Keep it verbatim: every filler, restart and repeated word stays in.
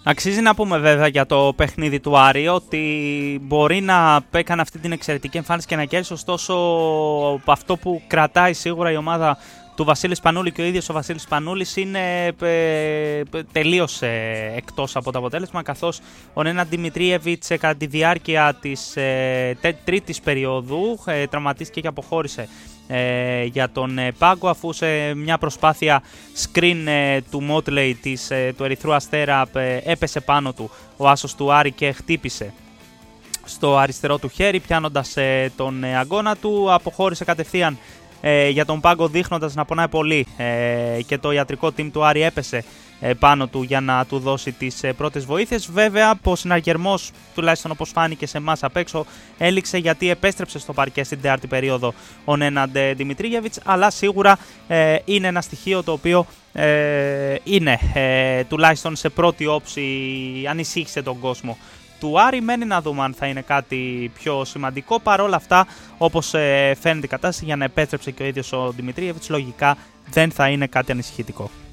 Αξίζει να πούμε βέβαια για το παιχνίδι του Άρη ότι μπορεί να έκανε αυτή την εξαιρετική εμφάνιση και να κέρδισε, ωστόσο αυτό που κρατάει σίγουρα η ομάδα του Βασίλη Σπανούλη και ο ίδιος ο Βασίλης Σπανούλης είναι ε, τελείως ε, εκτός από το αποτέλεσμα, καθώς ο Νέναντ Δημητρίεβιτς ε, κατά τη διάρκεια της ε, τε, τρίτης περίοδου ε, τραυματίστηκε και αποχώρησε ε, για τον ε, πάγκο, αφού σε μια προσπάθεια screen ε, του Motley της, ε, του Ερυθρού Αστέρα ε, έπεσε πάνω του ο άσος του Άρη και χτύπησε στο αριστερό του χέρι, πιάνοντας ε, τον ε, αγκώνα του. Αποχώρησε κατευθείαν Ε, για τον πάγκο, δείχνοντας να πονάει πολύ ε, και το ιατρικό team του Άρη έπεσε ε, πάνω του για να του δώσει τις ε, πρώτες βοήθειες. Βέβαια, ο συναγερμός, τουλάχιστον όπως φάνηκε σε εμάς απ' έξω, έληξε γιατί επέστρεψε στο παρκέ στην τέταρτη περίοδο ο Νέναντ Δημητρίεβιτς, αλλά σίγουρα ε, είναι ένα στοιχείο το οποίο ε, είναι ε, τουλάχιστον σε πρώτη όψη ανησύχησε τον κόσμο του Άρη. Μένει να δούμε αν θα είναι κάτι πιο σημαντικό. Παρ' όλα αυτά, όπως ε, φαίνεται η κατάσταση, για να επέστρεψε και ο ίδιος ο Δημητρίεβιτς, λογικά δεν θα είναι κάτι ανησυχητικό.